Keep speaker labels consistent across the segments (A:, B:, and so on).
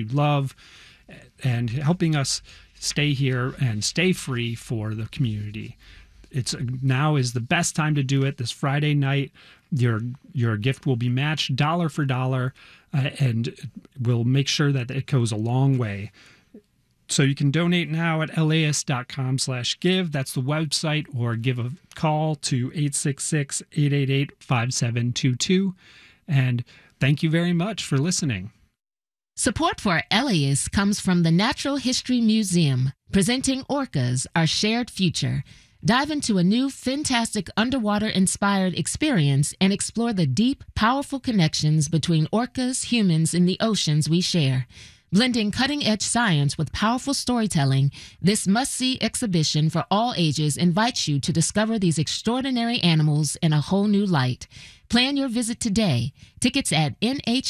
A: love and helping us stay here and stay free for the community. It's now is the best time to do it. This Friday night, your gift will be matched dollar for dollar, and we'll make sure that it goes a long way. So you can donate now at laist.com/give. That's the website, or give a call to 866-888-5722. And thank you very much for listening.
B: Support for LAist comes from the Natural History Museum, presenting Orcas, Our Shared Future. Dive into a new, fantastic underwater-inspired experience and explore the deep, powerful connections between orcas, humans, and the oceans we share. Blending cutting-edge science with powerful storytelling, this must-see exhibition for all ages invites you to discover these extraordinary animals in a whole new light. Plan your visit today. Tickets at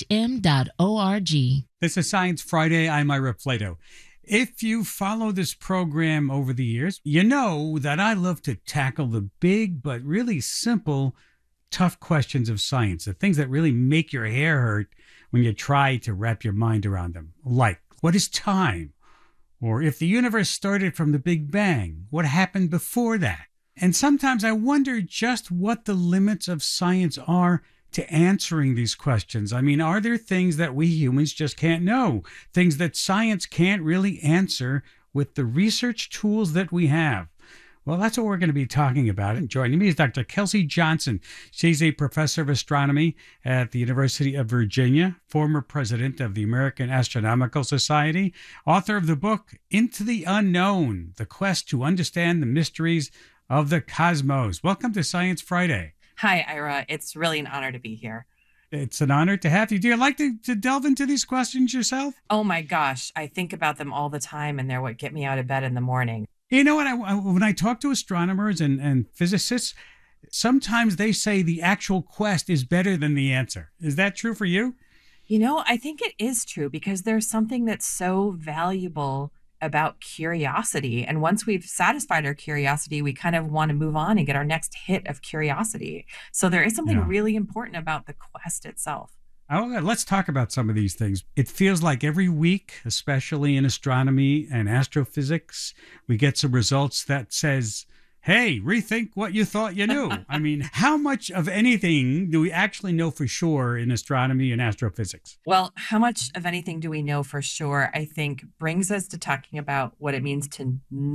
B: nhm.org.
C: This is Science Friday. I'm Ira Plato. If you follow this program over the years, you know that I love to tackle the big but really simple, tough questions of science, the things that really make your hair hurt when you try to wrap your mind around them. Like, what is time? Or if the universe started from the Big Bang, what happened before that? And sometimes I wonder just what the limits of science are to answering these questions. I mean, are there things that we humans just can't know? Things that science can't really answer with the research tools that we have? Well, that's what we're going to be talking about. And joining me is Dr. Kelsey Johnson. She's a professor of astronomy at the University of Virginia, former president of the American Astronomical Society, author of the book Into the Unknown, The Quest to Understand the Mysteries of the Cosmos. Welcome to Science Friday.
D: Hi, Ira. It's really an honor to be here.
C: It's an honor to have you. Do you like to delve into these questions yourself?
D: Oh my gosh, I think about them all the time, and they're what get me out of bed in the morning.
C: You know what? When I talk to astronomers and physicists, sometimes they say the actual quest is better than the answer. Is that true for you?
D: You know, I think it is true because there's something that's so valuable about curiosity. And once we've satisfied our curiosity, we kind of want to move on and get our next hit of curiosity. So there is something really important about the quest itself.
C: Let's talk about some of these things. It feels like every week, especially in astronomy and astrophysics, we get some results that says, hey, rethink what you thought you knew. I mean, how much of anything do we actually know for sure in astronomy and astrophysics?
D: Well, how much of anything do we know for sure, I think, brings us to talking about what it means to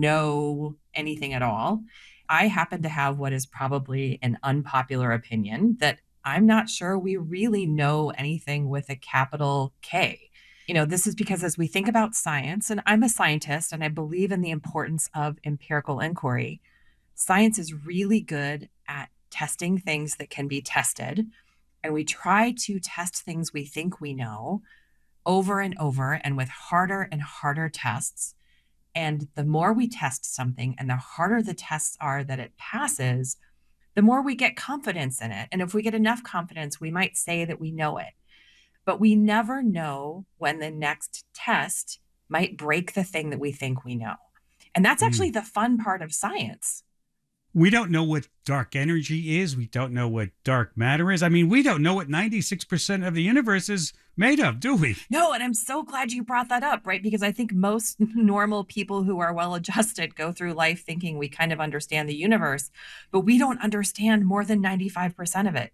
D: know anything at all. I happen to have what is probably an unpopular opinion that I'm not sure we really know anything with a capital K. You know, this is because as we think about science, and I'm a scientist and I believe in the importance of empirical inquiry, science is really good at testing things that can be tested. And we try to test things we think we know over and over and with harder and harder tests. And the more we test something and the harder the tests are that it passes, the more we get confidence in it. And if we get enough confidence, we might say that we know it. But we never know when the next test might break the thing that we think we know. And that's actually the fun part of science.
C: We don't know what dark energy is. We don't know what dark matter is. I mean, we don't know what 96% of the universe is made of, do we?
D: No, and I'm so glad you brought that up, right? Because I think most normal people who are well-adjusted go through life thinking we kind of understand the universe, but we don't understand more than 95% of it.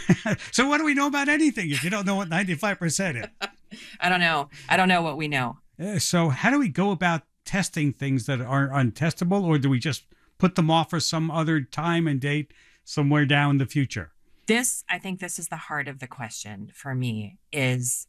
C: So what do we know about anything if you don't know what 95% is?
D: I don't know. I don't know what we know.
C: So how do we go about testing things that are untestable, or do we just put them off for some other time and date somewhere down the future?
D: I think this is the heart of the question for me is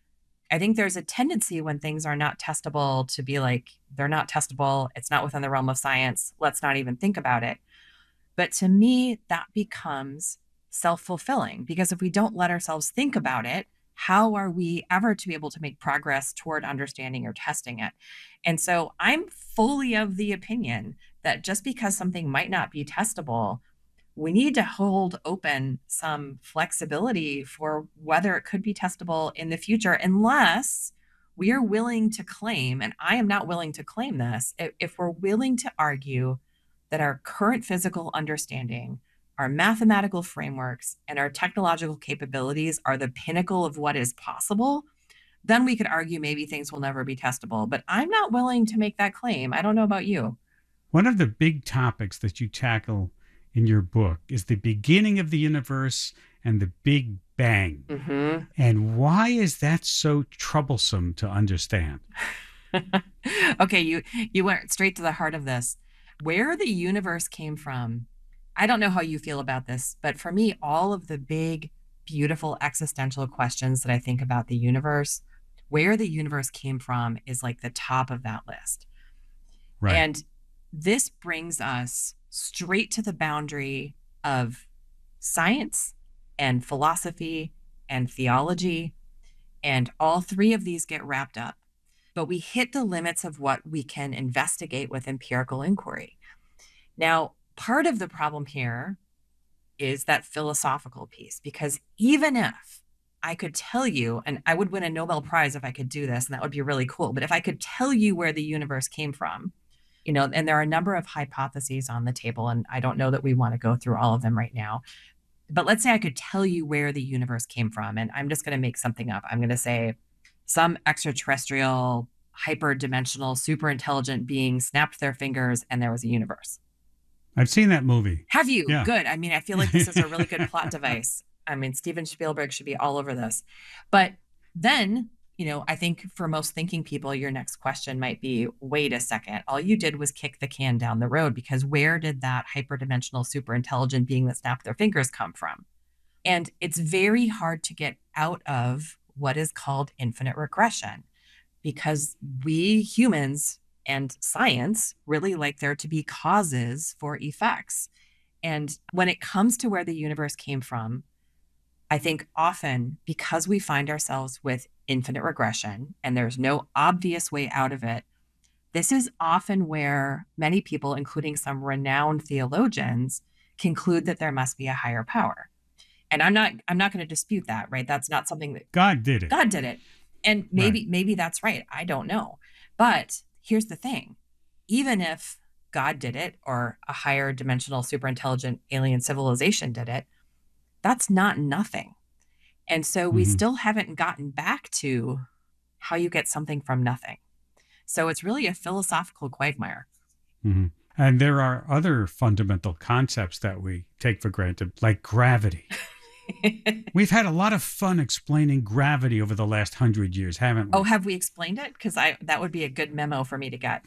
D: I think there's a tendency when things are not testable to be like, they're not testable. It's not within the realm of science. Let's not even think about it. But to me, that becomes self-fulfilling because if we don't let ourselves think about it, how are we ever to be able to make progress toward understanding or testing it? And so I'm fully of the opinion that just because something might not be testable, we need to hold open some flexibility for whether it could be testable in the future, unless we are willing to claim, and I am not willing to claim this, if we're willing to argue that our current physical understanding, our mathematical frameworks, and our technological capabilities are the pinnacle of what is possible, then we could argue maybe things will never be testable. But I'm not willing to make that claim. I don't know about you.
C: One of the big topics that you tackle in your book is the beginning of the universe and the Big Bang.
D: Mm-hmm.
C: And why is that so troublesome to understand?
D: Okay, you went straight to the heart of this. Where the universe came from, I don't know how you feel about this, but for me, all of the big, beautiful existential questions that I think about the universe, where the universe came from is like the top of that list.
C: Right.
D: And this brings us straight to the boundary of science and philosophy and theology. And all three of these get wrapped up. But we hit the limits of what we can investigate with empirical inquiry. Now, part of the problem here is that philosophical piece, because even if I could tell you, and I would win a Nobel Prize if I could do this, and that would be really cool. But if I could tell you where the universe came from, and there are a number of hypotheses on the table, and I don't know that we want to go through all of them right now. But let's say I could tell you where the universe came from, and I'm just going to make something up. I'm going to say some extraterrestrial, hyperdimensional, super intelligent being snapped their fingers and there was a universe.
C: I've seen that movie.
D: Have you?
C: Yeah.
D: Good. I mean, I feel like this is a really good plot device. I mean, Steven Spielberg should be all over this. But then, I think for most thinking people, your next question might be, wait a second, all you did was kick the can down the road, because where did that hyperdimensional, super intelligent being that snapped their fingers come from? And it's very hard to get out of what is called infinite regression, because we humans and science really like there to be causes for effects. And when it comes to where the universe came from, I think often because we find ourselves with infinite regression and there's no obvious way out of it, this is often where many people, including some renowned theologians, conclude that there must be a higher power. And I'm not going to dispute that, right? That's not something that
C: God did it.
D: God did it. And maybe that's right. I don't know. But here's the thing. Even if God did it, or a higher dimensional, super intelligent alien civilization did it, that's not nothing. And so we still haven't gotten back to how you get something from nothing. So it's really a philosophical quagmire.
C: Mm-hmm. And there are other fundamental concepts that we take for granted, like gravity. We've had a lot of fun explaining gravity over the last 100 years, haven't we?
D: Oh, have we explained it? Because that would be a good memo for me to get.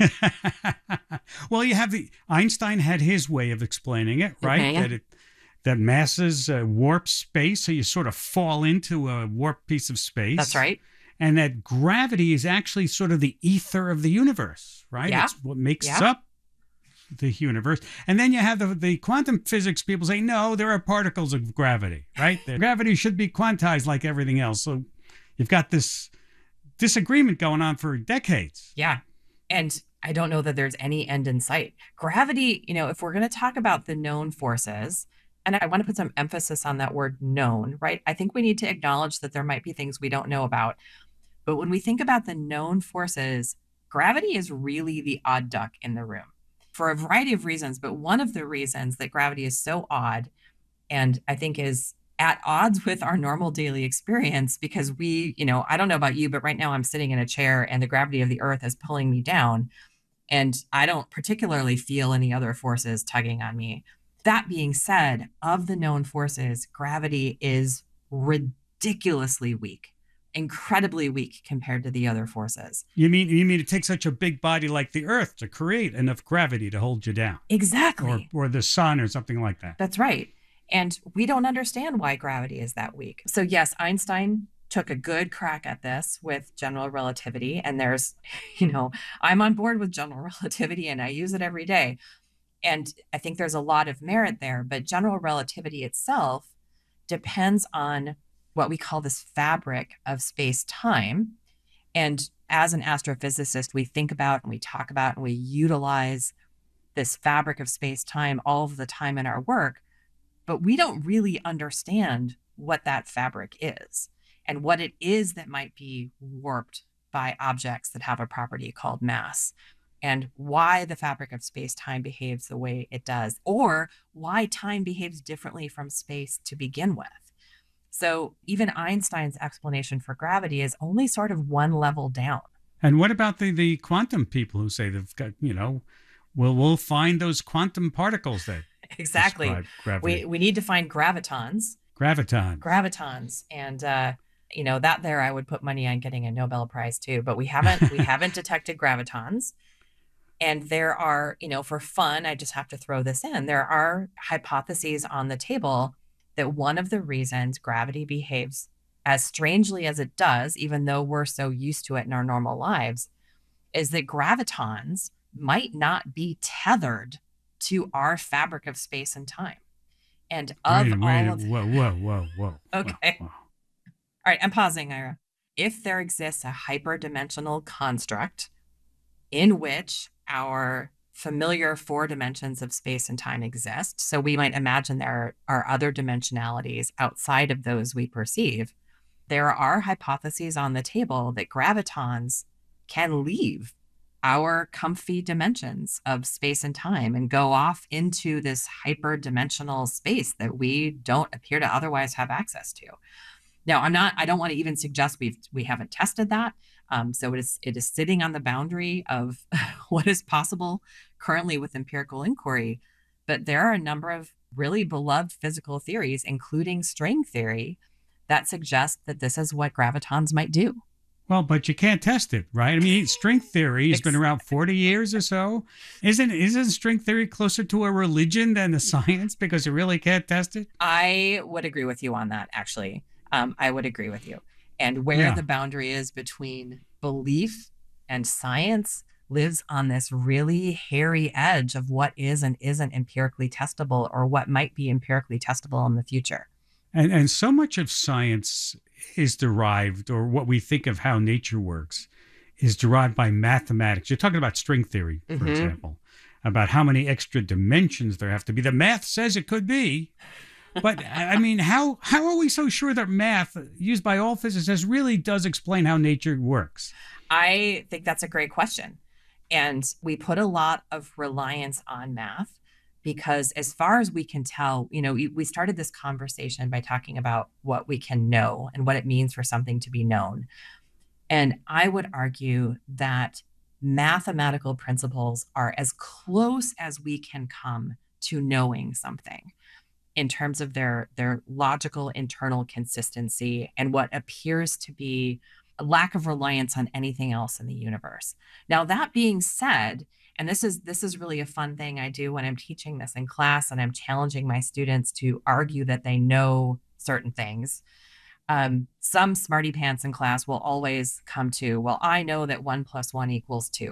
C: Well, Einstein had his way of explaining it, right?
D: Okay.
C: That masses warp space, so you sort of fall into a warped piece of space.
D: That's right.
C: And that gravity is actually sort of the ether of the universe, right?
D: Yeah.
C: It's what makes up the universe. And then you have the quantum physics people say, no, there are particles of gravity, right? Gravity should be quantized like everything else. So you've got this disagreement going on for decades.
D: Yeah. And I don't know that there's any end in sight. Gravity, if we're going to talk about the known forces, and I want to put some emphasis on that word known, right? I think we need to acknowledge that there might be things we don't know about. But when we think about the known forces, gravity is really the odd duck in the room for a variety of reasons. But one of the reasons that gravity is so odd, and I think is at odds with our normal daily experience, because we, I don't know about you, but right now I'm sitting in a chair and the gravity of the earth is pulling me down. And I don't particularly feel any other forces tugging on me. That being said, of the known forces, gravity is ridiculously weak, incredibly weak compared to the other forces.
C: You mean it takes such a big body like the Earth to create enough gravity to hold you down?
D: Exactly.
C: Or the sun or something like that.
D: That's right. And we don't understand why gravity is that weak. So yes, Einstein took a good crack at this with general relativity. And there's, I'm on board with general relativity and I use it every day. And I think there's a lot of merit there, but general relativity itself depends on what we call this fabric of space-time. And as an astrophysicist, we think about and we talk about and we utilize this fabric of space-time all of the time in our work, but we don't really understand what that fabric is and what it is that might be warped by objects that have a property called mass, and why the fabric of space-time behaves the way it does, or why time behaves differently from space to begin with. So even Einstein's explanation for gravity is only sort of one level down.
C: And what about the quantum people who say they've got, we'll find those quantum particles that
D: Exactly.
C: describe gravity?
D: We need to find gravitons.
C: Gravitons.
D: And that there I would put money on getting a Nobel Prize too, but we haven't detected gravitons. And there are, for fun, I just have to throw this in. There are hypotheses on the table that one of the reasons gravity behaves as strangely as it does, even though we're so used to it in our normal lives, is that gravitons might not be tethered to our fabric of space and time. And
C: whoa.
D: Okay.
C: Whoa.
D: All right, I'm pausing, Ira. If there exists a hyperdimensional construct in which our familiar four dimensions of space and time exist, so we might imagine there are other dimensionalities outside of those we perceive, there are hypotheses on the table that gravitons can leave our comfy dimensions of space and time and go off into this hyperdimensional space that we don't appear to otherwise have access to. Now, I don't want to even suggest we haven't tested that. So it is sitting on the boundary of what is possible currently with empirical inquiry. But there are a number of really beloved physical theories, including string theory, that suggest that this is what gravitons might do.
C: Well, but you can't test it, right? I mean, string theory has been around 40 years or so. Isn't string theory closer to a religion than a science because you really can't test it?
D: I would agree with you on that, actually. I would agree with you. And where the boundary is between belief and science lives on this really hairy edge of what is and isn't empirically testable, or what might be empirically testable in the future.
C: And so much of science is derived, or what we think of how nature works, is derived by mathematics. You're talking about string theory, for example, about how many extra dimensions there have to be. The math says it could be. But I mean, how are we so sure that math used by all physicists really does explain how nature works?
D: I think that's a great question. And we put a lot of reliance on math because, as far as we can tell, we started this conversation by talking about what we can know and what it means for something to be known. And I would argue that mathematical principles are as close as we can come to knowing something, in terms of their logical internal consistency and what appears to be a lack of reliance on anything else in the universe. Now, that being said, and this is really a fun thing I do when I'm teaching this in class and I'm challenging my students to argue that they know certain things. Some smarty pants in class will always come to, well, I know that 1 + 1 = 2.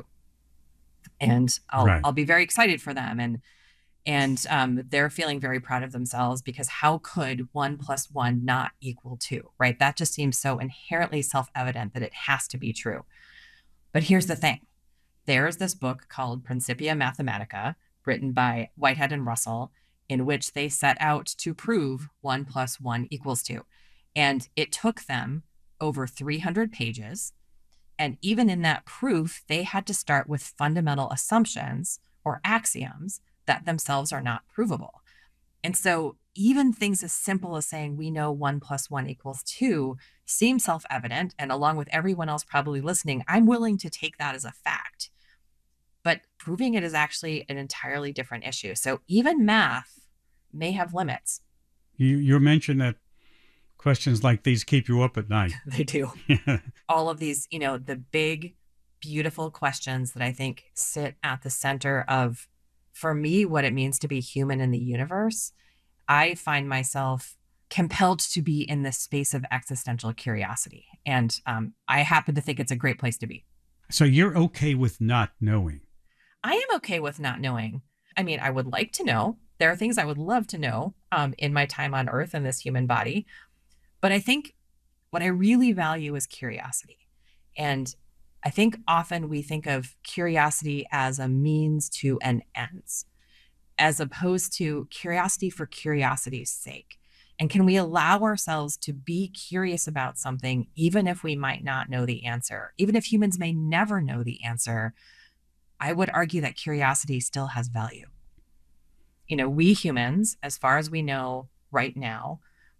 D: And I'll be very excited for them. And they're feeling very proud of themselves, because how could 1 + 1 not equal 2, right? That just seems so inherently self-evident that it has to be true. But here's the thing. There's this book called Principia Mathematica, written by Whitehead and Russell, in which they set out to prove 1 + 1 = 2. And it took them over 300 pages. And even in that proof, they had to start with fundamental assumptions or axioms that themselves are not provable. And so even things as simple as saying we know 1 + 1 = 2 seem self-evident. And along with everyone else probably listening, I'm willing to take that as a fact. But proving it is actually an entirely different issue. So even math may have limits.
C: You mentioned that questions like these keep you up at night.
D: They do. All of these, the big, beautiful questions that I think sit at the center of, for me, what it means to be human in the universe. I find myself compelled to be in this space of existential curiosity. And I happen to think it's a great place to be.
C: So you're okay with not knowing?
D: I am okay with not knowing. I mean, I would like to know. There are things I would love to know in my time on Earth in this human body. But I think what I really value is curiosity. And I think often we think of curiosity as a means to an ends, as opposed to curiosity for curiosity's sake. And can we allow ourselves to be curious about something, even if we might not know the answer, even if humans may never know the answer? I would argue that curiosity still has value. We humans, as far as we know right now,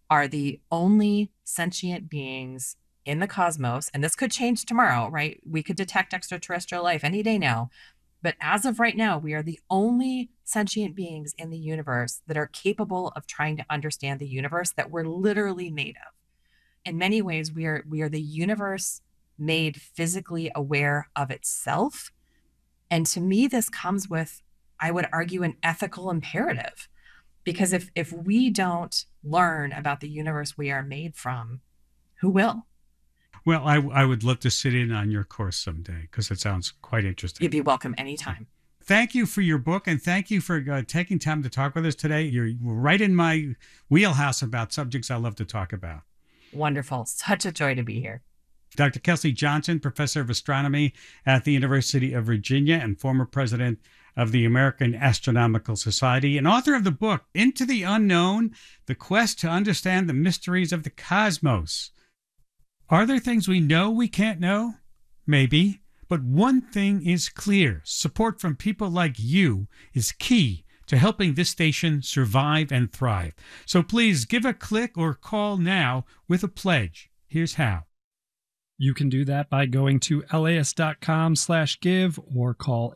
D: are the only sentient beings in the cosmos. And this could change tomorrow, right? We could detect extraterrestrial life any day now. But as of right now, we are the only sentient beings in the universe that are capable of trying to understand the universe that we're literally made of. In many ways, we are the universe made physically aware of itself. And to me, this comes with, I would argue, an ethical imperative. Because if we don't learn about the universe we are made from, who will?
C: Well, I would love to sit in on your course someday because it sounds quite interesting.
D: You'd be welcome anytime.
C: Thank you for your book, and thank you for taking time to talk with us today. You're right in my wheelhouse about subjects I love to talk about.
D: Wonderful. Such a joy to be here.
C: Dr. Kelsey Johnson, professor of astronomy at the University of Virginia and former president of the American Astronomical Society, and author of the book, Into the Unknown, The Quest to Understand the Mysteries of the Cosmos. Are there things we know we can't know? Maybe. But one thing is clear. Support from people like you is key to helping this station survive and thrive. So please give a click or call now with a pledge. Here's how.
A: You can do that by going to las.com/give or call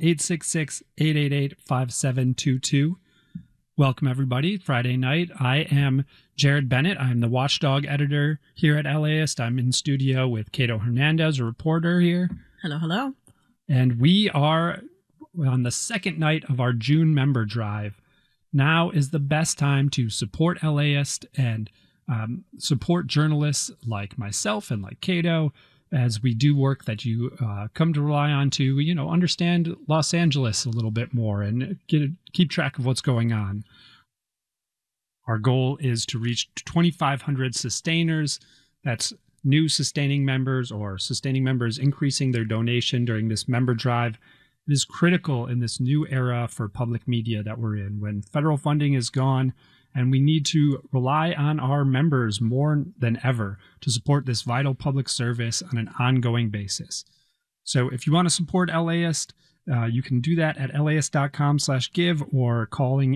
A: 866-888-5722. Welcome, everybody. Friday night. I am Jared Bennett. I'm the Watchdog editor here at LAist. I'm in studio with Cato Hernandez, a reporter here.
E: Hello, hello.
A: And we are on the second night of our June member drive. Now is the best time to support LAist and support journalists like myself and like Cato as we do work that you come to rely on to, understand Los Angeles a little bit more and keep track of what's going on. Our goal is to reach 2,500 sustainers. That's new sustaining members or sustaining members increasing their donation during this member drive. It is critical in this new era for public media that we're in, when federal funding is gone, and we need to rely on our members more than ever to support this vital public service on an ongoing basis. So if you want to support LAist, you can do that at las.com/give or calling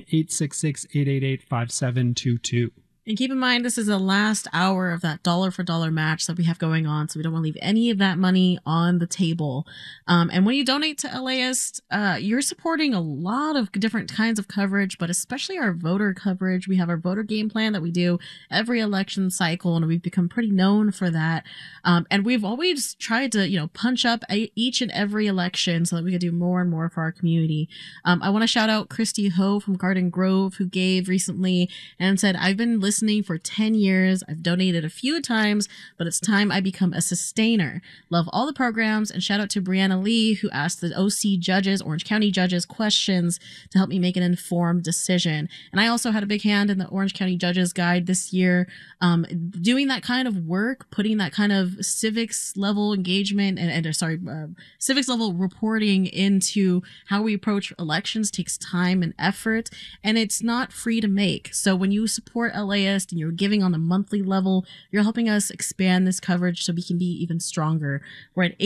A: 866-888-5722.
E: And keep in mind, this is the last hour of that dollar for dollar match that we have going on. So we don't want to leave any of that money on the table. And when you donate to LAist, you're supporting a lot of different kinds of coverage, but especially our voter coverage. We have our voter game plan that we do every election cycle, and we've become pretty known for that. And we've always tried to, punch up each and every election so that we could do more and more for our community. I want to shout out Christy Ho from Garden Grove, who gave recently and said, I've been listening for 10 years. I've donated a few times, but it's time I become a sustainer. Love all the programs, and shout out to Brianna Lee, who asked the OC judges, Orange County judges, questions to help me make an informed decision. And I also had a big hand in the Orange County Judges Guide this year, doing that kind of work, putting that kind of civics level engagement civics level reporting into how we approach elections takes time and effort, and it's not free to make. So when you support LAist and you're giving on a monthly level, you're helping us expand this coverage so we can be even stronger. We're at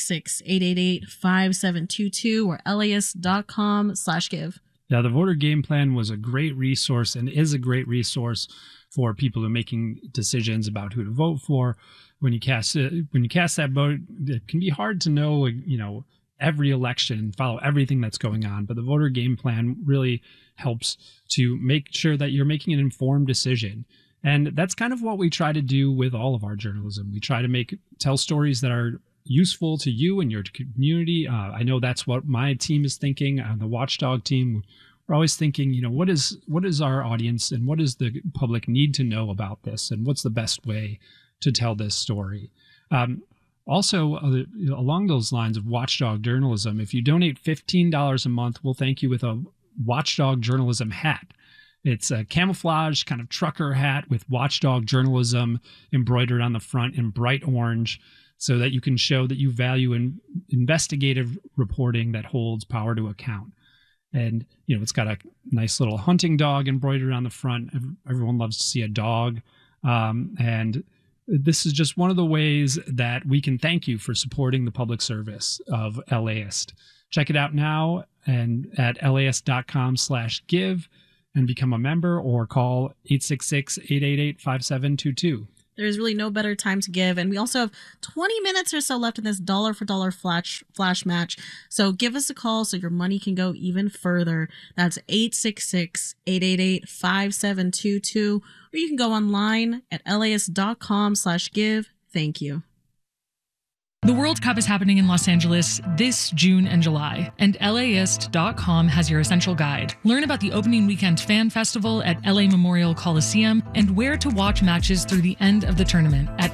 E: 866-888-5722 or laist.com/give.
A: Yeah, the voter game plan was a great resource and is a great resource for people who are making decisions about who to vote for. When you cast that vote, it can be hard to know, every election and follow everything that's going on. But the voter game plan really helps to make sure that you're making an informed decision. And that's kind of what we try to do with all of our journalism. We try to tell stories that are useful to you and your community. I know that's what my team is thinking. The Watchdog team, we're always thinking, what is our audience and what does the public need to know about this, and what's the best way to tell this story. Also, along those lines of Watchdog journalism, if you donate $15 a month, we'll thank you with a Watchdog journalism hat. It's a camouflage kind of trucker hat with Watchdog journalism embroidered on the front in bright orange, so that you can show that you value investigative reporting that holds power to account. And, it's got a nice little hunting dog embroidered on the front. Everyone loves to see a dog. And this is just one of the ways that we can thank you for supporting the public service of LAist. Check it out now and at laist.com/give. and become a member, or call 866-888-5722.
E: There's really no better time to give. And we also have 20 minutes or so left in this dollar for dollar flash match. So give us a call so your money can go even further. That's 866-888-5722. Or you can go online at LAist.com/give. Thank you.
F: The World Cup is happening in Los Angeles this June and July, and LAist.com has your essential guide. Learn about the opening weekend fan festival at LA Memorial Coliseum and where to watch matches through the end of the tournament at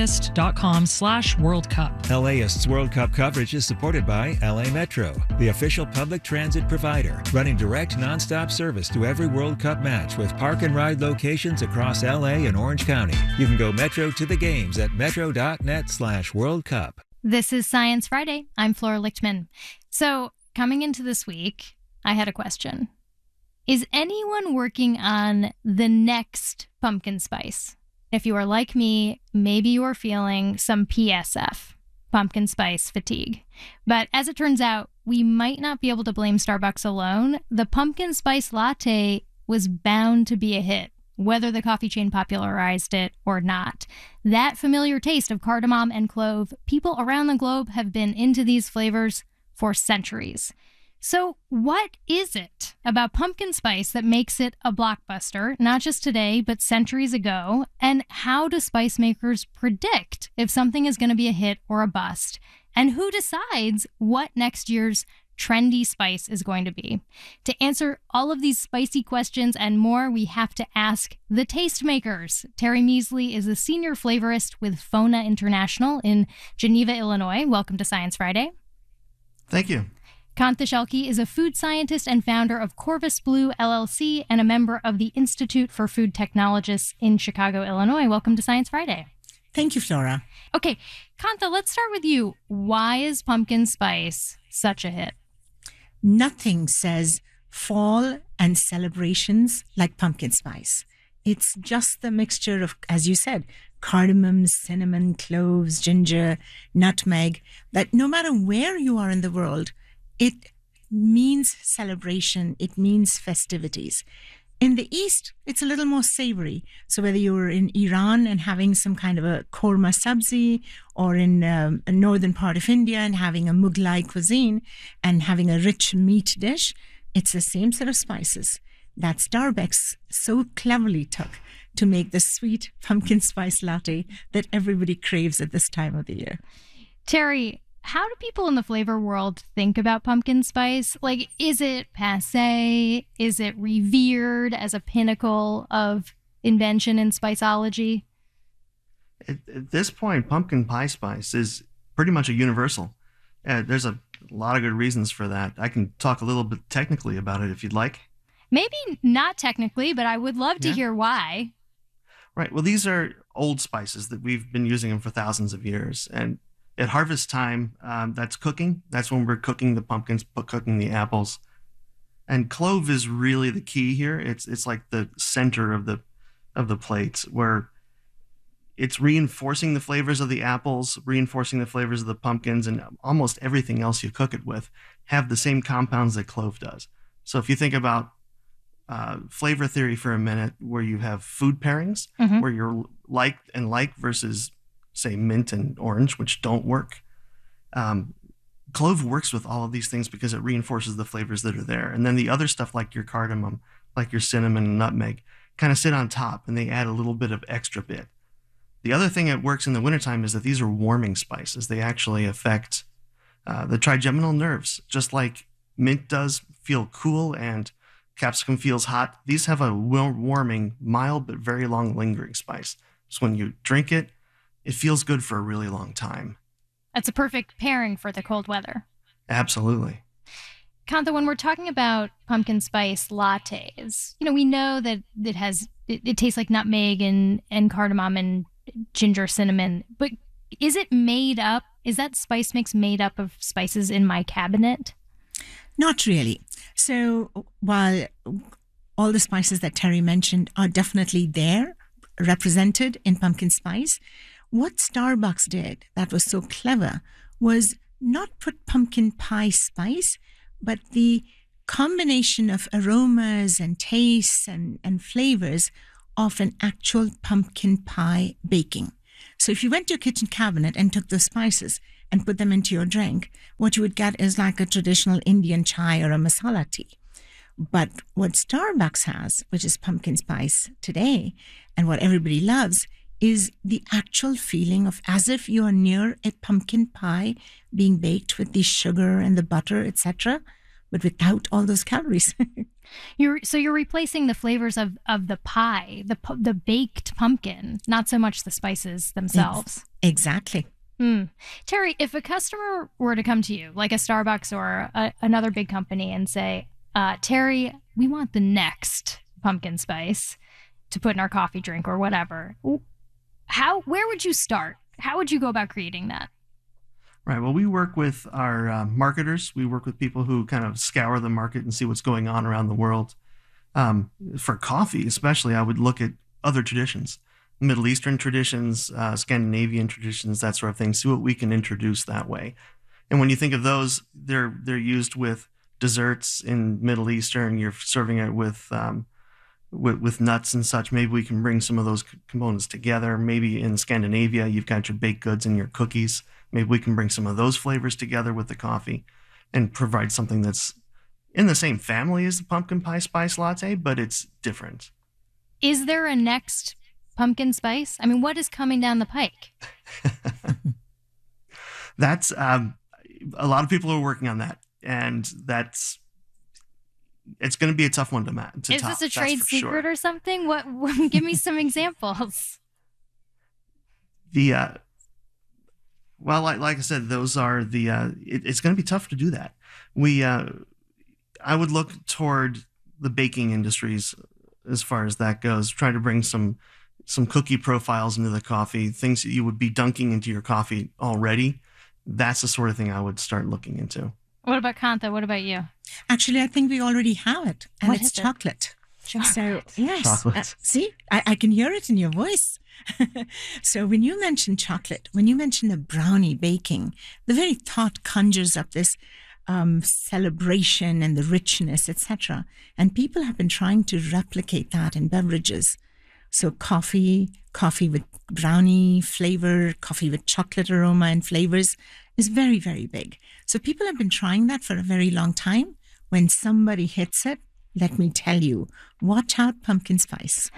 F: LAist.com/World Cup.
G: LAist's World Cup coverage is supported by LA Metro, the official public transit provider, running direct nonstop service to every World Cup match with park and ride locations across LA and Orange County. You can go Metro to the games at metro.net/World Cup.
H: This is Science Friday. I'm Flora Lichtman. So, coming into this week, I had a question. Is anyone working on the next pumpkin spice? If you are like me, maybe you are feeling some PSF, pumpkin spice fatigue. But as it turns out, we might not be able to blame Starbucks alone. The pumpkin spice latte was bound to be a hit, whether the coffee chain popularized it or not. That familiar taste of cardamom and clove, people around the globe have been into these flavors for centuries. So what is it about pumpkin spice that makes it a blockbuster, not just today, but centuries ago? And how do spice makers predict if something is going to be a hit or a bust? And who decides what next year's trendy spice is going to be? To answer all of these spicy questions and more, we have to ask the tastemakers. Terry Measley is a senior flavorist with FONA International in Geneva, Illinois. Welcome to Science Friday.
I: Thank you.
H: Kanta Shelke is a food scientist and founder of Corvus Blue LLC and a member of the Institute for Food Technologists in Chicago, Illinois. Welcome to Science Friday.
J: Thank you, Flora.
H: Okay, Kanta, let's start with you. Why is pumpkin spice such a hit?
J: Nothing says fall and celebrations like pumpkin spice. It's just the mixture of, as you said, cardamom, cinnamon, cloves, ginger, nutmeg, that no matter where you are in the world, it means celebration, it means festivities. In the East, it's a little more savory. So whether you're in Iran and having some kind of a korma sabzi, or in a northern part of India and having a Mughlai cuisine and having a rich meat dish, it's the same set of spices that Starbucks so cleverly took to make the sweet pumpkin spice latte that everybody craves at this time of the year.
H: Terry, how do people in the flavor world think about pumpkin spice? Like, is it passé? Is it revered as a pinnacle of invention in spiceology?
I: At this point, pumpkin pie spice is pretty much a universal. There's a lot of good reasons for that. I can talk a little bit technically about it if you'd like.
H: Maybe not technically, but I would love to hear why.
I: Right. Well, these are old spices that we've been using them for thousands of years. And at harvest time, that's cooking. That's when we're cooking the pumpkins, cooking the apples. And clove is really the key here. It's like the center of the plate, where it's reinforcing the flavors of the apples, reinforcing the flavors of the pumpkins, and almost everything else you cook it with have the same compounds that clove does. So if you think about flavor theory for a minute, where you have food pairings, where you're like and like versus, say, mint and orange, which don't work. Clove works with all of these things because it reinforces the flavors that are there. And then the other stuff, like your cardamom, like your cinnamon and nutmeg, kind of sit on top, and they add a little bit of extra bit. The other thing that works in the wintertime is that these are warming spices. They actually affect the trigeminal nerves, just like mint does feel cool and capsicum feels hot. These have a warming, mild, but very long lingering spice. So when you drink it, it feels good for a really long time.
H: That's a perfect pairing for the cold weather.
I: Absolutely.
H: Kanta, when we're talking about pumpkin spice lattes, we know that it tastes like nutmeg and cardamom and ginger, cinnamon, but is that spice mix made up of spices in my cabinet?
J: Not really. So while all the spices that Terry mentioned are definitely there, represented in pumpkin spice, what Starbucks did that was so clever was not put pumpkin pie spice, but the combination of aromas and tastes and flavors of an actual pumpkin pie baking. So if you went to your kitchen cabinet and took those spices and put them into your drink, what you would get is like a traditional Indian chai or a masala tea. But what Starbucks has, which is pumpkin spice today, and what everybody loves, is the actual feeling of as if you are near a pumpkin pie being baked with the sugar and the butter, etc., but without all those calories.
H: You're replacing the flavors of the pie, the baked pumpkin, not so much the spices themselves.
J: Exactly.
H: Terry, if a customer were to come to you, like a Starbucks or another big company, and say, Terry, we want the next pumpkin spice to put in our coffee drink or whatever, where would you start? How would you go about creating that?
I: Right. Well, we work with our marketers. We work with people who kind of scour the market and see what's going on around the world. For coffee, especially, I would look at other traditions, Middle Eastern traditions, Scandinavian traditions, that sort of thing. See what we can introduce that way. And when you think of those, they're used with desserts in Middle Eastern. You're serving it with nuts and such. Maybe we can bring some of those components together. Maybe in Scandinavia, you've got your baked goods and your cookies. Maybe we can bring some of those flavors together with the coffee and provide something that's in the same family as the pumpkin pie spice latte, but it's different.
H: Is there a next pumpkin spice? I mean, what is coming down the pike?
I: That's a lot of people are working on that, and it's going to be a tough one to top.
H: Is this a trade secret or something? What? Give me some examples.
I: Well, like I said, those are it's going to be tough to do that. I would look toward the baking industries as far as that goes. Try to bring some cookie profiles into the coffee, things that you would be dunking into your coffee already. That's the sort of thing I would start looking into. What
H: about Kanta? What about you?
J: Actually, I think we already have it, and it's chocolate. So, yes.
I: Chocolate.
J: See, I can hear it in your voice. So when you mention chocolate, when you mention a brownie baking, the very thought conjures up this celebration and the richness, etc. And people have been trying to replicate that in beverages. So coffee with brownie flavor, coffee with chocolate aroma and flavors is very, very big. So people have been trying that for a very long time. When somebody hits it, let me tell you, watch out, pumpkin spice.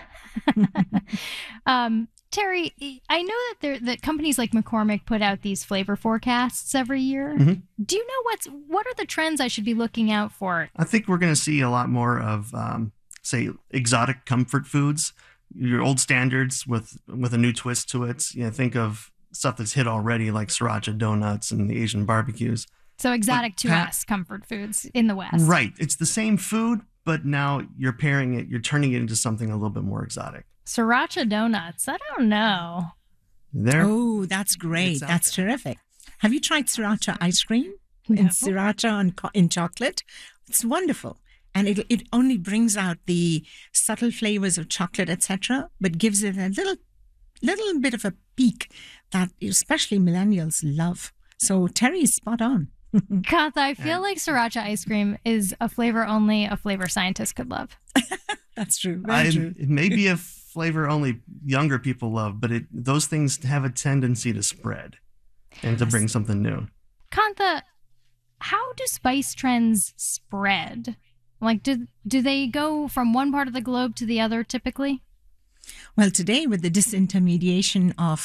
H: Terry, I know that companies like McCormick put out these flavor forecasts every year.
I: Mm-hmm.
H: Do you know what are the trends I should be looking out for?
I: I think we're going to see a lot more of, say, exotic comfort foods, your old standards with a new twist to it. Think of stuff that's hit already, like sriracha donuts and the Asian barbecues.
H: So exotic to us, comfort foods in the West.
I: Right. It's the same food, but now you're turning it into something a little bit more exotic.
H: Sriracha donuts. I don't know.
J: Oh, that's great. That's terrific. Have you tried sriracha ice cream? No. And sriracha in chocolate? It's wonderful. And it only brings out the subtle flavors of chocolate, etc., but gives it a little bit of a peak that especially millennials love. So Terry is spot on.
H: Kanta, I feel like sriracha ice cream is a flavor only a flavor scientist could love.
J: That's true. Very true.
I: It may be a flavor only younger people love, but those things have a tendency to spread and to bring something new.
H: Kanta, how do spice trends spread? Like, do they go from one part of the globe to the other typically?
J: Well, today with the disintermediation of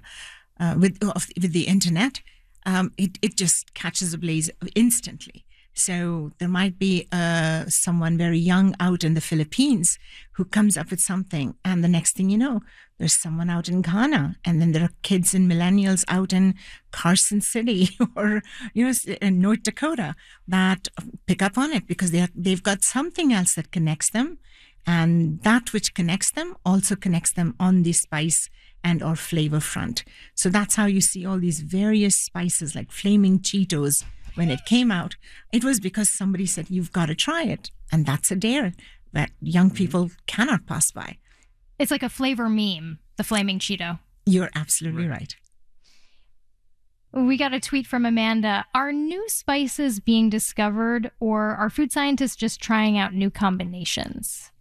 J: the internet, it just catches ablaze instantly. So there might be someone very young out in the Philippines who comes up with something, and the next thing you know, there's someone out in Ghana, and then there are kids and millennials out in Carson City or in North Dakota that pick up on it because they've got something else that connects them, and that which connects them also connects them on the spice and or flavor front. So that's how you see all these various spices like flaming Cheetos. When it came out, it was because somebody said, you've got to try it. And that's a dare that young people cannot pass by.
H: It's like a flavor meme, the flaming Cheeto.
J: You're absolutely right.
H: We got a tweet from Amanda. Are new spices being discovered, or are food scientists just trying out new combinations?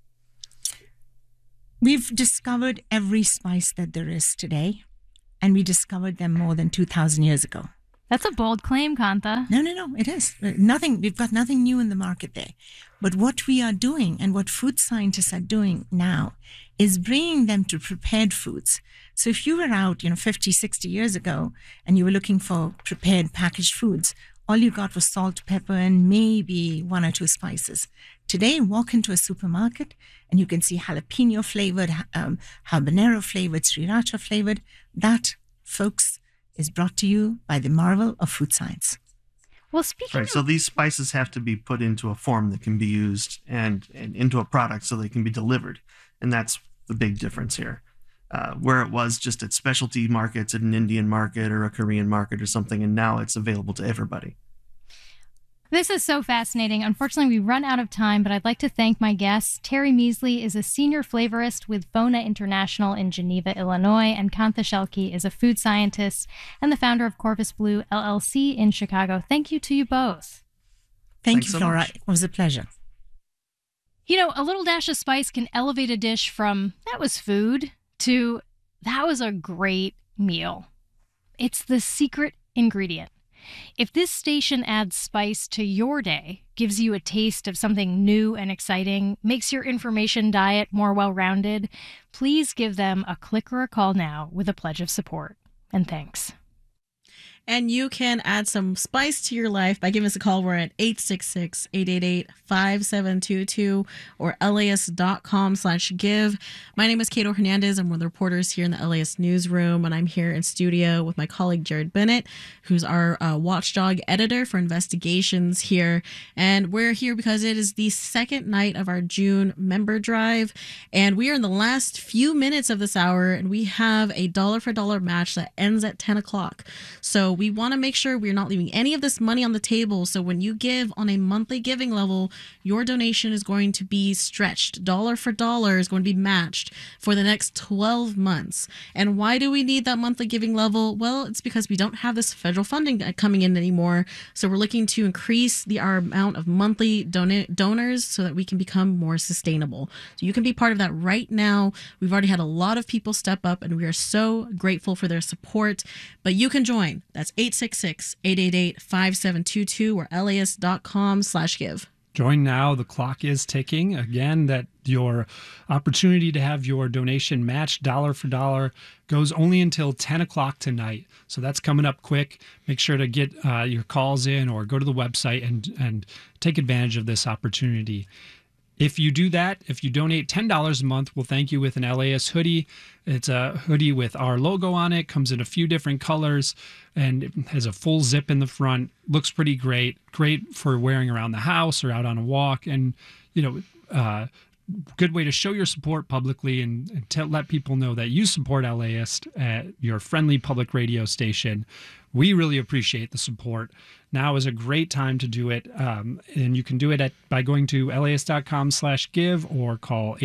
J: We've discovered every spice that there is today, and we discovered them more than 2,000 years ago.
H: That's a bold claim, Kanta.
J: No, it is. We've got nothing new in the market there. But what we are doing and what food scientists are doing now is bringing them to prepared foods. So if you were out, 50, 60 years ago, and you were looking for prepared packaged foods, all you got was salt, pepper, and maybe one or two spices. Today, walk into a supermarket and you can see jalapeno flavored, habanero flavored, sriracha flavored. That, folks, is brought to you by the marvel of food science.
H: Well, speaking
I: Right, so these spices have to be put into a form that can be used and into a product so they can be delivered. And that's the big difference here. Where it was just at specialty markets, at an Indian market or a Korean market or something, and now it's available to everybody.
H: This is so fascinating. Unfortunately, we run out of time, but I'd like to thank my guests. Terry Measley is a senior flavorist with FONA International in Geneva, Illinois, and Kanta Shelke is a food scientist and the founder of Corvus Blue LLC in Chicago. Thank you to you both.
J: Thank
I: Thanks
J: you,
I: so
J: Flora.
I: much.
J: It was a pleasure.
H: A little dash of spice can elevate a dish from that was food to that was a great meal. It's the secret ingredient. If this station adds spice to your day, gives you a taste of something new and exciting, makes your information diet more well-rounded, please give them a click or a call now with a pledge of support. And thanks.
E: And you can add some spice to your life by giving us a call. We're at 866-888-5722 or LAist.com/give. My name is Cato Hernandez. I'm one of the reporters here in the LAist newsroom, and I'm here in studio with my colleague Jared Bennett, who's our watchdog editor for investigations here. And we're here because it is the second night of our June member drive, and we are in the last few minutes of this hour, and we have a dollar for dollar match that ends at 10 o'clock. So we want to make sure we're not leaving any of this money on the table. So when you give on a monthly giving level, your donation is going to be stretched. Dollar for dollar is going to be matched for the next 12 months. And why do we need that monthly giving level? Well, it's because we don't have this federal funding coming in anymore. So we're looking to increase our amount of monthly donors so that we can become more sustainable. So you can be part of that right now. We've already had a lot of people step up, and we are so grateful for their support. But you can join. That's 866-888-5722 or LAist.com/give.
A: Join now. The clock is ticking. Again, that your opportunity to have your donation matched dollar for dollar goes only until 10 o'clock tonight. So that's coming up quick. Make sure to get your calls in or go to the website and take advantage of this opportunity. If you do that, if you donate $10 a month, we'll thank you with an LAist hoodie. It's a hoodie with our logo on it, comes in a few different colors, and it has a full zip in the front. Looks pretty great. Great for wearing around the house or out on a walk. And, good way to show your support publicly and to let people know that you support LAist at your friendly public radio station. We really appreciate the support. Now is a great time to do it. And you can do it by going to LAist.com/give or call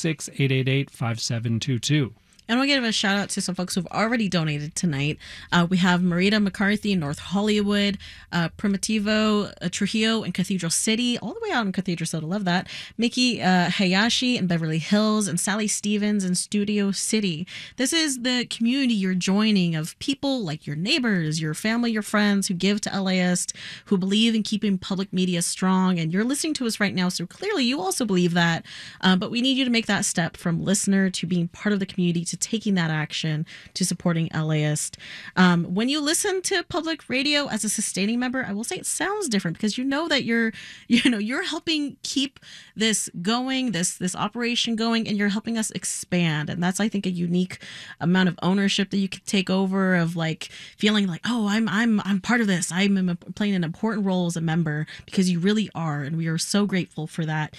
A: 866-888-5722.
E: And we'll give a shout out to some folks who've already donated tonight. We have Marita McCarthy in North Hollywood, Primitivo Trujillo in Cathedral City, all the way out in Cathedral City. Love that. Mickey Hayashi in Beverly Hills, and Sally Stevens in Studio City. This is the community you're joining of people like your neighbors, your family, your friends who give to LAist, who believe in keeping public media strong. And you're listening to us right now, so clearly you also believe that. But we need you to make that step from listener to being part of the community to taking that action to supporting LAist. When you listen to public radio as a sustaining member, I will say it sounds different because you know that you're helping keep this going, this operation going, and you're helping us expand. And that's, I think, a unique amount of ownership that you can take over, of like feeling like, oh, I'm part of this. I'm playing an important role as a member, because you really are, and we are so grateful for that.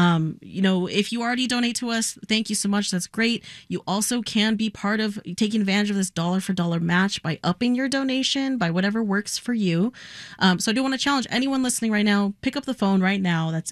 E: If you already donate to us, thank you so much. That's great. You also can be part of taking advantage of this dollar for dollar match by upping your donation by whatever works for you. So I do want to challenge anyone listening right now, pick up the phone right now. That's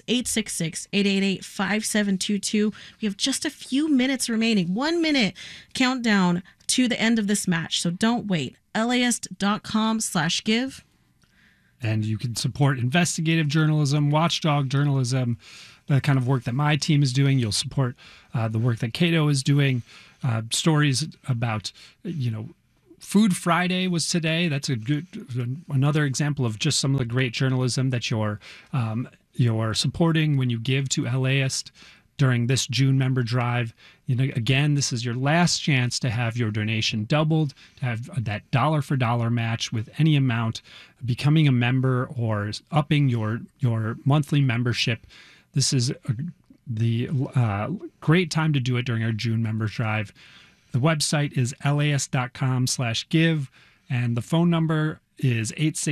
E: 866-888-5722. We have just a few minutes remaining. 1 minute countdown to the end of this match. So don't wait. LAist.com/give.
A: And you can support investigative journalism, watchdog journalism, the kind of work that my team is doing. You'll support the work that Cato is doing. Stories about, Food Friday was today. That's another example of just some of the great journalism that you're supporting when you give to LAist during this June member drive. Again, this is your last chance to have your donation doubled, to have that dollar for dollar match with any amount, becoming a member or upping your monthly membership. This is the great time to do it during our June members drive. The website is laist.com/give, and the phone number is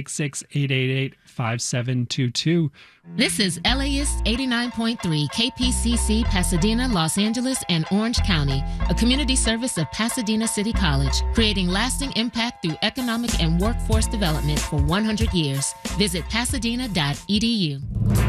A: 866-888-5722.
B: This is LAist 89.3 KPCC, Pasadena, Los Angeles, and Orange County, a community service of Pasadena City College, creating lasting impact through economic and workforce development for 100 years. Visit pasadena.edu.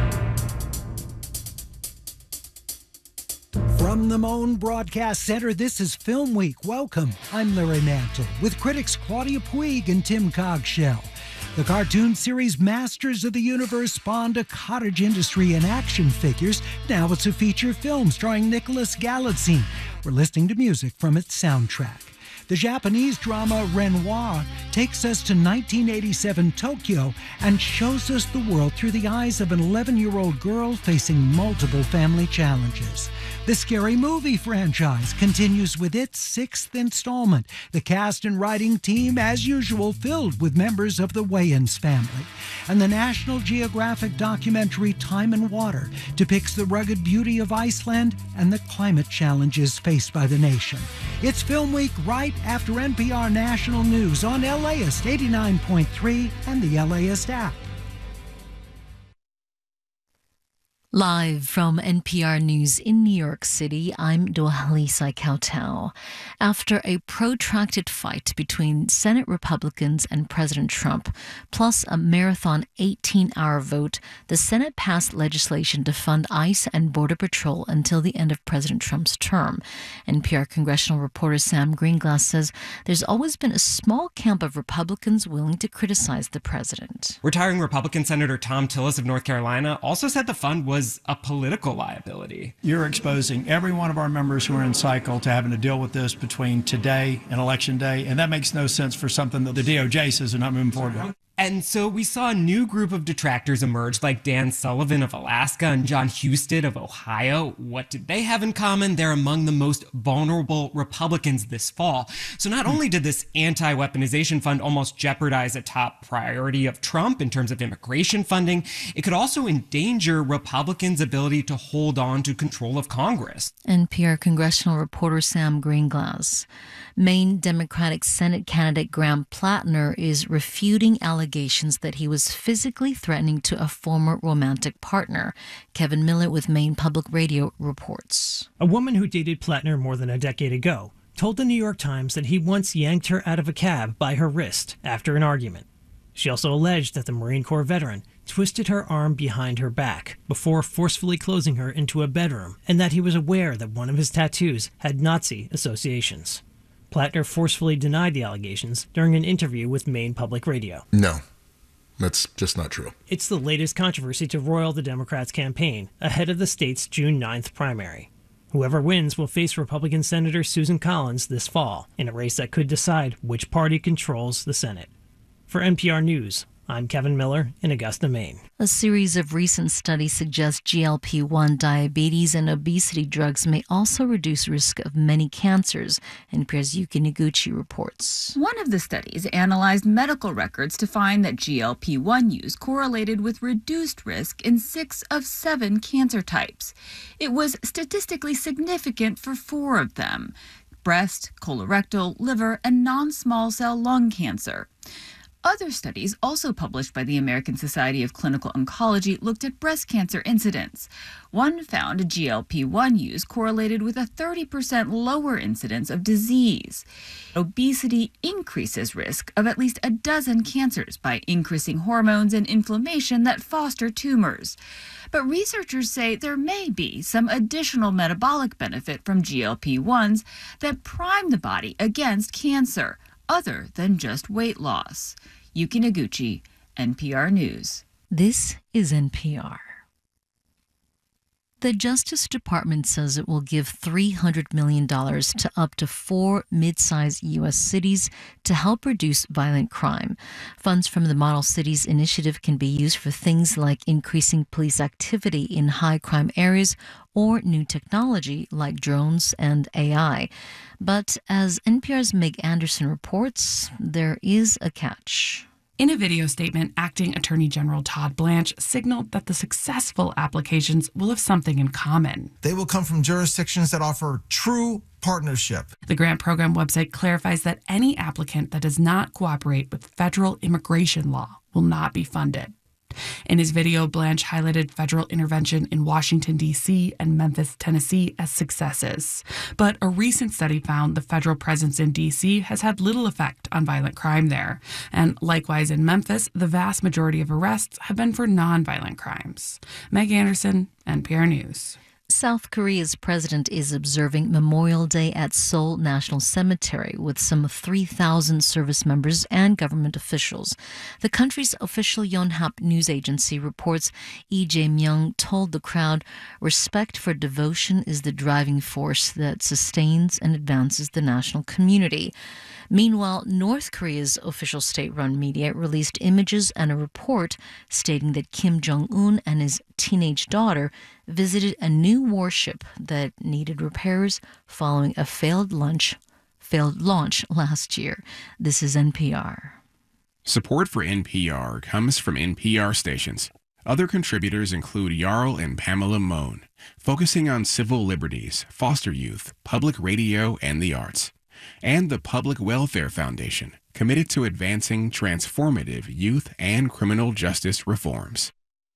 K: From the Moan Broadcast Center, this is Film Week. Welcome. I'm Larry Mantle with critics Claudia Puig and Tim Cogshell. The cartoon series Masters of the Universe spawned a cottage industry in action figures. Now it's a feature film starring Nicholas Galitzine. We're listening to music from its soundtrack. The Japanese drama Renoir takes us to 1987 Tokyo and shows us the world through the eyes of an 11-year-old girl facing multiple family challenges. The Scary Movie franchise continues with its 6th installment. The cast and writing team, as usual, filled with members of the Wayans family. And the National Geographic documentary Time and Water depicts the rugged beauty of Iceland and the climate challenges faced by the nation. It's Film Week right after NPR National News on LAist 89.3 and the LAist app.
L: Live from NPR News in New York City, I'm Dohalisa Kautal. After a protracted fight between Senate Republicans and President Trump, plus a marathon 18-hour vote, the Senate passed legislation to fund ICE and Border Patrol until the end of President Trump's term. NPR congressional reporter Sam Greenglass says there's always been a small camp of Republicans willing to criticize the president.
M: Retiring Republican Senator Thom Tillis of North Carolina also said the fund was a political liability.
N: You're exposing every one of our members who are in cycle to having to deal with this between today and Election Day, and that makes no sense for something that the DOJ says they're not moving forward with.
M: And so we saw a new group of detractors emerge, like Dan Sullivan of Alaska and John Husted of Ohio. What did they have in common? They're among the most vulnerable Republicans this fall. So not only did this anti-weaponization fund almost jeopardize a top priority of Trump in terms of immigration funding, it could also endanger Republicans' ability to hold on to control of Congress.
L: NPR congressional reporter Sam Greenglass. Maine Democratic Senate candidate Graham Plattner is refuting allegations that he was physically threatening to a former romantic partner. Kevin Miller with Maine Public Radio reports.
O: A woman who dated Plattner more than a decade ago told the New York Times that he once yanked her out of a cab by her wrist after an argument. She also alleged that the Marine Corps veteran twisted her arm behind her back before forcefully closing her into a bedroom, and that he was aware that one of his tattoos had Nazi associations. Plattner forcefully denied the allegations during an interview with Maine Public Radio.
P: No, that's just not true.
O: It's the latest controversy to roil the Democrats' campaign ahead of the state's June 9th primary. Whoever wins will face Republican Senator Susan Collins this fall in a race that could decide which party controls the Senate. For NPR News, I'm Kevin Miller in Augusta, Maine.
L: A series of recent studies suggest GLP-1 diabetes and obesity drugs may also reduce risk of many cancers, NPR's Yuki Noguchi reports.
Q: One of the studies analyzed medical records to find that GLP-1 use correlated with reduced risk in 6 of 7 cancer types. It was statistically significant for 4 of them: breast, colorectal, liver, and non-small cell lung cancer. Other studies, also published by the American Society of Clinical Oncology, looked at breast cancer incidence. One found GLP-1 use correlated with a 30% lower incidence of disease. Obesity increases risk of at least a dozen cancers by increasing hormones and inflammation that foster tumors. But researchers say there may be some additional metabolic benefit from GLP-1s that prime the body against cancer. other than just weight loss. Yuki Noguchi, NPR News.
L: This is NPR. The Justice Department says it will give $300 million to up to 4 mid-sized U.S. cities to help reduce violent crime. Funds from the Model Cities initiative can be used for things like increasing police activity in high-crime areas or new technology like drones and AI. But as NPR's Meg Anderson reports, there is a catch.
R: In a video statement, Acting Attorney General Todd Blanche signaled that the successful applications will have something in common.
S: They will come from jurisdictions that offer true partnership.
R: The grant program website clarifies that any applicant that does not cooperate with federal immigration law will not be funded. In his video, Blanche highlighted federal intervention in Washington, D.C. and Memphis, Tennessee as successes. But a recent study found the federal presence in D.C. has had little effect on violent crime there. And likewise in Memphis, the vast majority of arrests have been for nonviolent crimes. Meg Anderson, NPR News.
L: South Korea's president is observing Memorial Day at Seoul National Cemetery with some 3,000 service members and government officials. The country's official Yonhap news agency reports Lee Jae-myung told the crowd, "Respect for devotion is the driving force that sustains and advances the national community." Meanwhile, North Korea's official state-run media released images and a report stating that Kim Jong-un and his teenage daughter visited a new warship that needed repairs following a failed launch last year. This is NPR.
T: Support for NPR comes from NPR stations. Other contributors include Jarl and Pamela Mohn, focusing on civil liberties, foster youth, public radio, and the arts. And the Public Welfare Foundation, committed to advancing transformative youth and criminal justice reforms.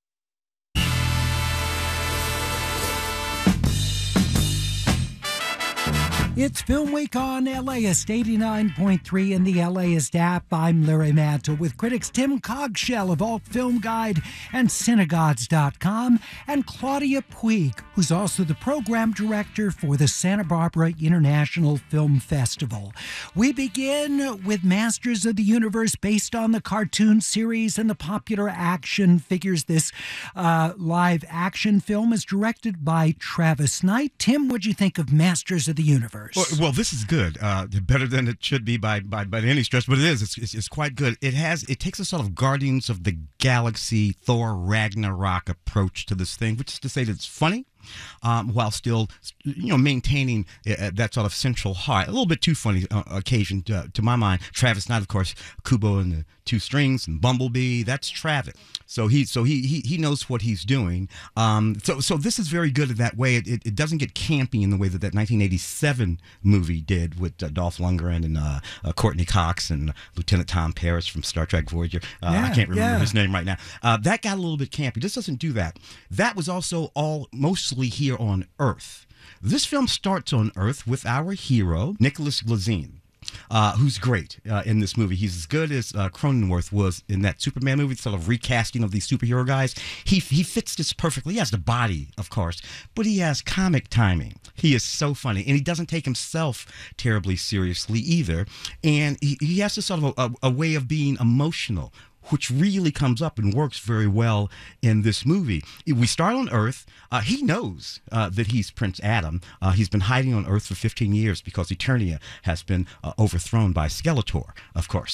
K: It's Film Week on LAist 89.3 in the LAist app. I'm Larry Mantle with critics Tim Cogshell of Alt Film Guide and Synagogues.com and Claudia Puig, who's also the program director for the Santa Barbara International Film Festival. We begin with Masters of the Universe, based on the cartoon series and the popular action figures. This live action film is directed by Travis Knight. Tim, what'd you think of Masters of the Universe?
U: Well, this is good. Better than it should be by any stretch, but it is. It's quite good. It takes a sort of Guardians of the Galaxy, Thor Ragnarok approach to this thing, which is to say that it's funny, while still, maintaining that sort of central heart. A little bit too funny occasion to my mind. Travis Knight, of course, Kubo and the Two Strings and Bumblebee. That's Travis. So he knows what he's doing. So this is very good in that way. It doesn't get campy in the way that 1987 movie did with Dolph Lundgren and Courtney Cox and Lieutenant Tom Paris from Star Trek Voyager. I can't remember his name right now. That got a little bit campy. This doesn't do that. That was also mostly here on Earth. This film starts on Earth with our hero, Nicholas Glazine. Who's great in this movie. He's as good as Cronenworth was in that Superman movie, sort of recasting of these superhero guys. He fits this perfectly. He has the body, of course, but he has comic timing. He is so funny, and he doesn't take himself terribly seriously either. And he has this sort of a way of being emotional, which really comes up and works very well in this movie. We start on Earth. He knows that he's Prince Adam. He's been hiding on Earth for 15 years because Eternia has been overthrown by Skeletor, of course.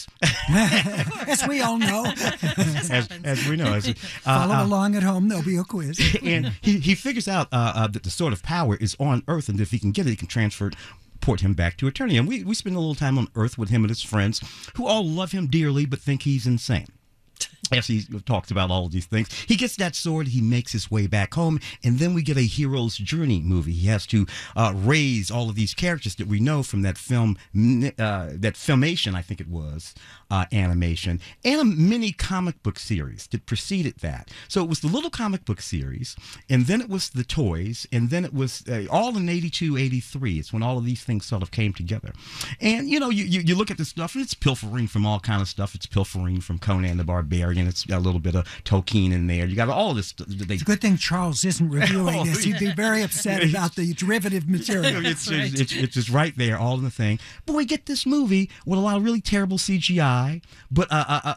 K: As we all know.
U: as we know.
K: Follow along at home. There'll be a quiz.
U: And he figures out that the Sword of Power is on Earth, and if he can get it, he can port him back to Eternia. And we spend a little time on Earth with him and his friends, who all love him dearly but think he's insane. As he talks about all of these things, he gets that sword, he makes his way back home, and then we get a hero's journey movie. He has to raise all of these characters that we know from that film, that Filmation, I think it was, animation, and a mini comic book series that preceded that. So it was the little comic book series, and then it was the toys, and then it was all in 82, 83. It's when all of these things sort of came together. And, you look at this stuff, and it's pilfering from all kind of stuff. It's pilfering from Conan the Barbarian. and it's got a little bit of Tolkien in there. You got all this.
K: It's a good thing Charles isn't reviewing this. He'd be very upset about the derivative material.
U: It's just right there, all in the thing. But we get this movie with a lot of really terrible CGI. But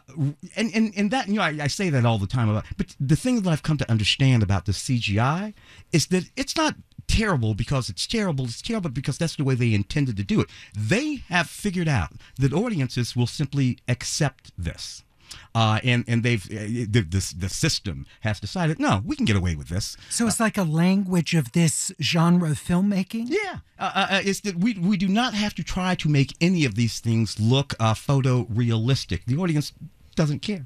U: and that, I say that all the time about. But the thing that I've come to understand about the CGI is that it's not terrible because it's terrible. It's terrible because that's the way they intended to do it. They have figured out that audiences will simply accept this. And the system has decided, no, we can get away with this.
K: So it's like a language of this genre of filmmaking?
U: Yeah. It's that we do not have to try to make any of these things look photorealistic. The audience doesn't care.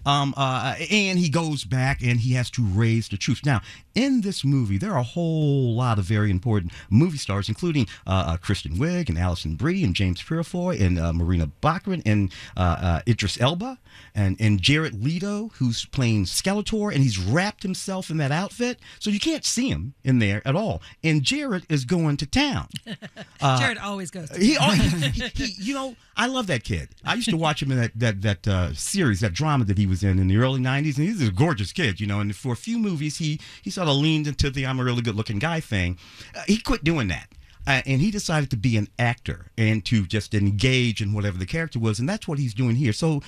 U: And he goes back and he has to raise the troops. Now, in this movie, there are a whole lot of very important movie stars, including Kristen Wiig and Alison Brie and James Purefoy and Marina Baccarin and Idris Elba and Jared Leto, who's playing Skeletor, and he's wrapped himself in that outfit, so you can't see him in there at all. And Jared is going to town.
D: Jared always goes to town.
U: He I love that kid. I used to watch him in that series, that drama that he was in the early 90s, and he's a gorgeous kid, and for a few movies, he sort of leaned into the I'm a really good-looking guy thing. He quit doing that. And he decided to be an actor and to just engage in whatever the character was, and that's what he's doing here. So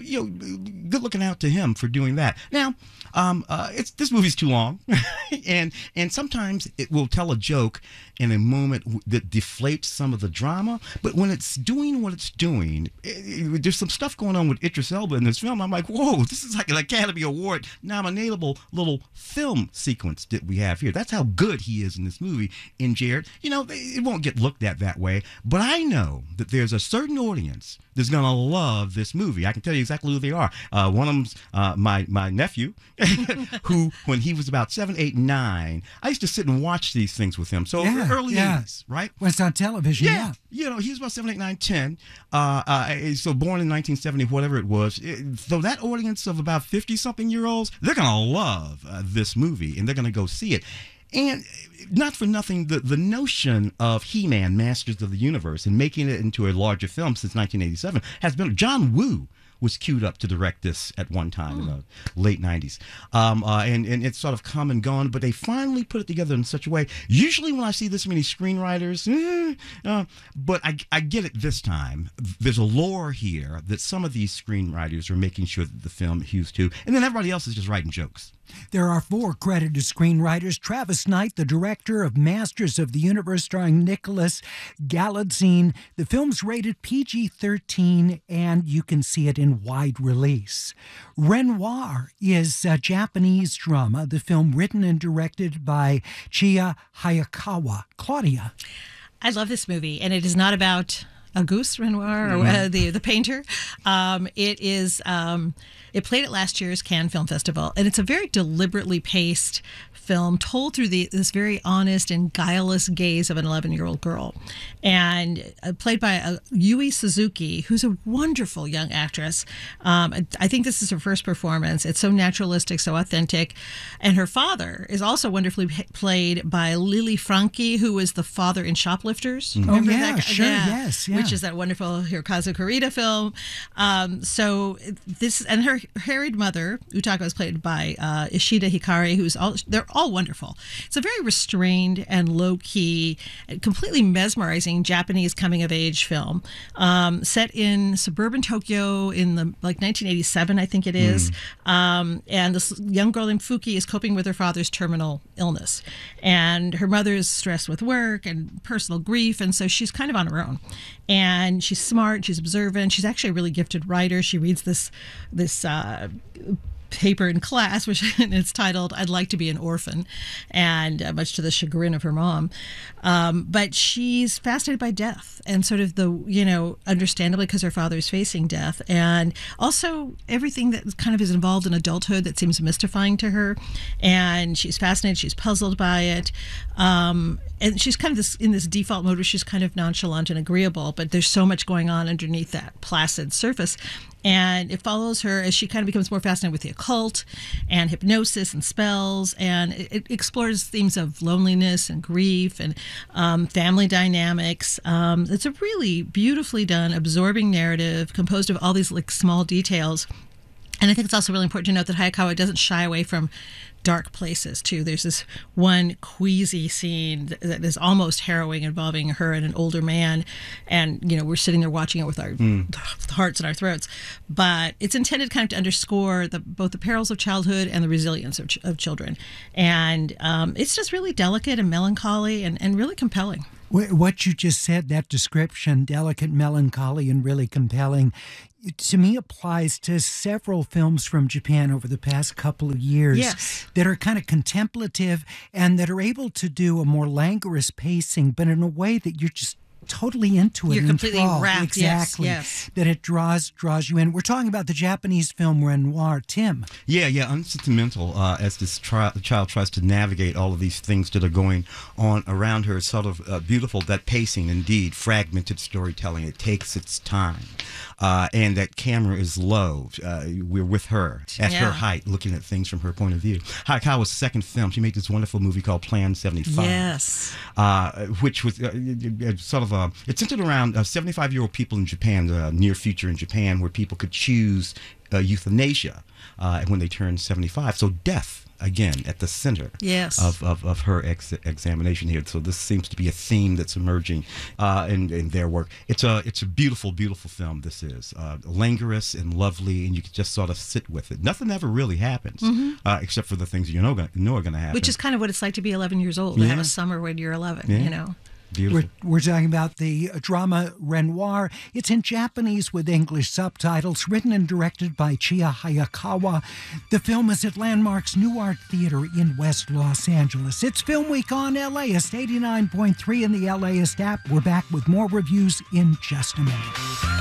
U: good looking out to him for doing that. Now, this movie's too long, and sometimes it will tell a joke in a moment that deflates some of the drama. But when it's doing what it's doing, there's some stuff going on with Idris Elba in this film. I'm like, whoa, this is like an Academy Award nominatable little film sequence that we have here. That's how good he is in this movie. In Jared, it won't get looked at that way, but I know that there's a certain audience that's going to love this movie. I can tell you exactly who they are. One of them's my nephew, who, when he was about 7, 8, 9, I used to sit and watch these things with him. So early 80s, right?
K: When it's on television, yeah.
U: He was about 7, 8, 9, 10. So born in 1970, whatever it was. So that audience of about 50-something-year-olds, they're going to love this movie, and they're going to go see it. And not for nothing, the notion of He-Man, Masters of the Universe, and making it into a larger film since 1987 has been. John Woo was queued up to direct this at one time in the late 90s. And it's sort of come and gone, but they finally put it together in such a way. Usually when I see this many screenwriters, but I get it this time. There's a lore here that some of these screenwriters are making sure that the film hews to, and then everybody else is just writing jokes.
K: There are 4 credited screenwriters. Travis Knight, the director of Masters of the Universe, starring Nicholas Galitzine. The film's rated PG-13, and you can see it in wide release. Renoir is a Japanese drama, the film written and directed by Chiya Hayakawa. Claudia.
D: I love this movie, and it is not about Auguste Renoir, or the painter. It is. It played at last year's Cannes Film Festival, and it's a very deliberately paced film told through this very honest and guileless gaze of an 11-year-old girl, and played by Yui Suzuki, who's a wonderful young actress. I think this is her first performance. It's so naturalistic, so authentic, and her father is also wonderfully played by Lily Franchi, who was the father in Shoplifters. Remember that?
K: Sure, yes, yeah.
D: Which is that wonderful Hirokazu Kurita film. So this, and her harried mother Utaka is played by Ishida Hikari, they're all wonderful. It's a very restrained and low-key, completely mesmerizing Japanese coming-of-age film set in suburban Tokyo in the 1987, I think it is. And this young girl named Fuki is coping with her father's terminal illness, and her mother is stressed with work and personal grief, and so she's kind of on her own. And she's smart, she's observant, she's actually a really gifted writer. She reads this paper in class, which it's titled "I'd Like to Be an Orphan," and much to the chagrin of her mom. But she's fascinated by death, and sort of understandably, because her father's facing death, and also everything that kind of is involved in adulthood that seems mystifying to her. And she's fascinated, she's puzzled by it. And she's kind of in this default mode where she's kind of nonchalant and agreeable, but there's so much going on underneath that placid surface. And it follows her as she kind of becomes more fascinated with the occult and hypnosis and spells. And it explores themes of loneliness and grief and family dynamics. It's a really beautifully done, absorbing narrative composed of all these small details. And I think it's also really important to note that Hayakawa doesn't shy away from dark places, too. There's this one queasy scene that is almost harrowing involving her and an older man. And, we're sitting there watching it with our hearts in our throats. But it's intended kind of to underscore both the perils of childhood and the resilience of children. And it's just really delicate and melancholy and really compelling.
K: What you just said, that description, delicate, melancholy, and really compelling, to me applies to several films from Japan over the past couple of years that are kind of contemplative and that are able to do a more languorous pacing, but in a way that you're just totally into it.
D: You're completely
K: enthralled.
D: wrapped.
K: Exactly.
D: Yes.
K: That it draws you in. We're talking about the Japanese film Renoir. Tim.
U: Yeah, unsentimental as this child tries to navigate all of these things that are going on around her. It's sort of beautiful, that pacing, indeed, fragmented storytelling. It takes its time. And that camera is low. We're with her at her height, looking at things from her point of view. Hayakawa's second film, she made this wonderful movie called Plan 75.
D: Yes.
U: Which was sort of it's centered around 75-year-old people in Japan, the near future in Japan, where people could choose euthanasia when they turn 75. So death, again, at the center of her examination here. So this seems to be a theme that's emerging in their work. It's a beautiful, beautiful film, this is. Languorous and lovely, and you can just sort of sit with it. Nothing ever really happens, except for the things you know are going to happen.
D: Which is kind of what it's like to be 11 years old, to have a summer when you're 11,
K: Beautiful. We're talking about the drama Renoir. It's in Japanese with English subtitles, written and directed by Chiya Hayakawa. The film is at Landmark's New Art Theater in West Los Angeles. It's Film Week on LAist 89.3 in the LAist app. We're back with more reviews in just a minute.